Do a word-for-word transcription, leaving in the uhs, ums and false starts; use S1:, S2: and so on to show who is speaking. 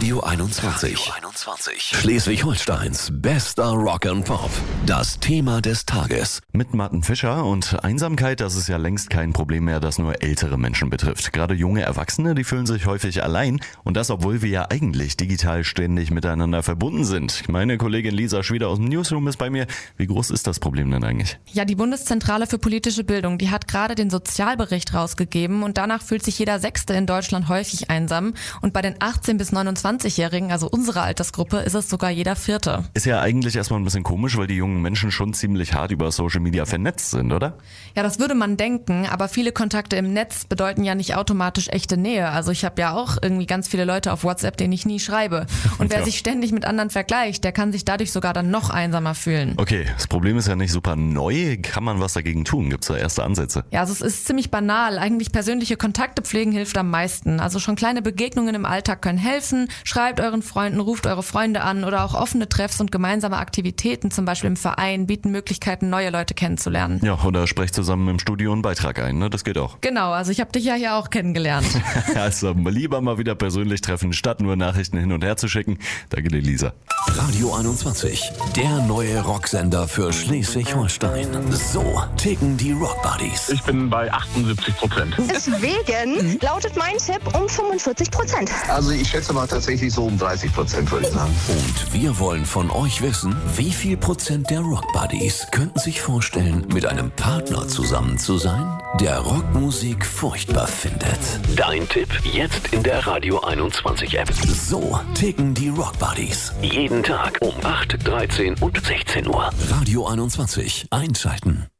S1: Radio einundzwanzig. Radio einundzwanzig. Schleswig-Holsteins bester Rock and Pop. Das Thema des Tages.
S2: Mit Martin Fischer. Und Einsamkeit, das ist ja längst kein Problem mehr, das nur ältere Menschen betrifft. Gerade junge Erwachsene, die fühlen sich häufig allein. Und das, obwohl wir ja eigentlich digital ständig miteinander verbunden sind. Meine Kollegin Lisa Schwieder aus dem Newsroom ist bei mir. Wie groß ist das Problem denn eigentlich?
S3: Ja, die Bundeszentrale für politische Bildung, die hat gerade den Sozialbericht rausgegeben. Und danach fühlt sich jeder Sechste in Deutschland häufig einsam. Und bei den achtzehn- bis neunundzwanzig-Jährigen, also unsere Altersgruppe, ist es sogar jeder Vierte.
S2: Ist ja eigentlich erstmal ein bisschen komisch, weil die jungen Menschen schon ziemlich hart über Social Media vernetzt sind, oder?
S3: Ja, das würde man denken, aber viele Kontakte im Netz bedeuten ja nicht automatisch echte Nähe. Also ich habe ja auch irgendwie ganz viele Leute auf WhatsApp, denen ich nie schreibe. Und wer ja. sich ständig mit anderen vergleicht, der kann sich dadurch sogar dann noch einsamer fühlen.
S2: Okay, das Problem ist ja nicht super neu. Kann man was dagegen tun? Gibt es da erste Ansätze?
S3: Ja, also es ist ziemlich banal. Eigentlich persönliche Kontakte pflegen hilft am meisten. Also schon kleine Begegnungen im Alltag können helfen. Schreibt euren Freunden, ruft eure Freunde an oder auch offene Treffs und gemeinsame Aktivitäten, zum Beispiel im Verein, bieten Möglichkeiten, neue Leute kennenzulernen.
S2: Ja, oder sprecht zusammen im Studio einen Beitrag ein, ne? Das geht auch.
S3: Genau, also ich habe dich ja hier auch kennengelernt.
S2: Also lieber mal wieder persönlich treffen, statt nur Nachrichten hin und her zu schicken. Danke dir, Lisa.
S1: Radio einundzwanzig, der neue Rocksender für Schleswig-Holstein. So ticken die Rock Buddies.
S4: Ich bin bei achtundsiebzig Prozent.
S5: Deswegen lautet mein Tipp um fünfundvierzig Prozent.
S6: Also ich schätze mal tatsächlich so um dreißig Prozent, würde ich sagen.
S1: Und wir wollen von euch wissen, wie viel Prozent der Rock Buddies könnten sich vorstellen, mit einem Partner zusammen zu sein, der Rockmusik furchtbar findet. Dein Tipp jetzt in der Radio einundzwanzig App. So ticken die Rock Buddies. Jeden Tag um acht, dreizehn und sechzehn Uhr. Radio einundzwanzig. Einschalten.